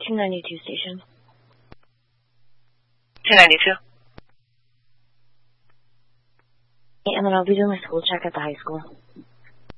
292 station. 292. And then I'll be doing my school check at the high school.